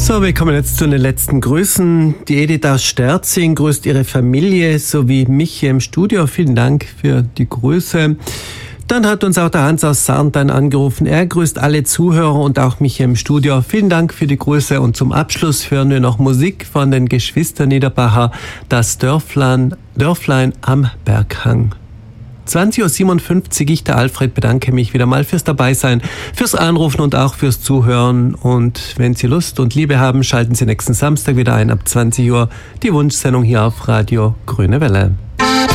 So, wir kommen jetzt zu den letzten Grüßen. Die Edith aus Sterzing grüßt ihre Familie sowie mich hier im Studio. Vielen Dank für die Grüße. Dann hat uns auch der Hans aus Sarntein angerufen. Er grüßt alle Zuhörer und auch mich hier im Studio. Vielen Dank für die Grüße. Und zum Abschluss hören wir noch Musik von den Geschwistern Niederbacher, das Dörflein am Berghang. 20.57 Uhr, ich, der Alfred, bedanke mich wieder mal fürs Dabeisein, fürs Anrufen und auch fürs Zuhören. Und wenn Sie Lust und Liebe haben, schalten Sie nächsten Samstag wieder ein ab 20 Uhr die Wunschsendung hier auf Radio Grüne Welle.